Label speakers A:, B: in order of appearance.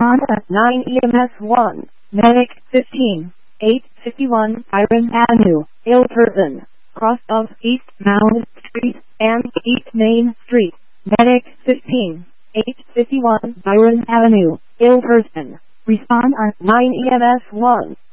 A: Respond at 9 EMS 1, Medic 15, 851 Iron Avenue, Ilperton, cross of East Mound Street and East Main Street. Medic 15, 851 Byron Avenue, Ilperton. Respond on 9 EMS 1.